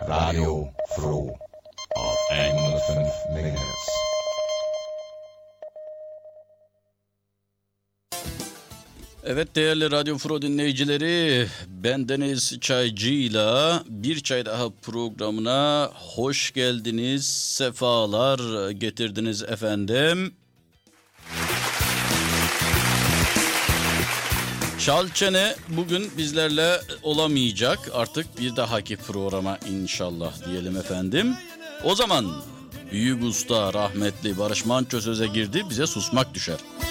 Radio Froh auf 105 MHz. Evet değerli Radyo Fro dinleyicileri, ben Deniz Çaycı'yla Bir Çay Daha programına hoş geldiniz, sefalar getirdiniz efendim. Şalçene bugün bizlerle olamayacak, artık bir dahaki programa inşallah diyelim efendim. O zaman büyük usta rahmetli Barış Manço söze girdi, bize susmak düşer.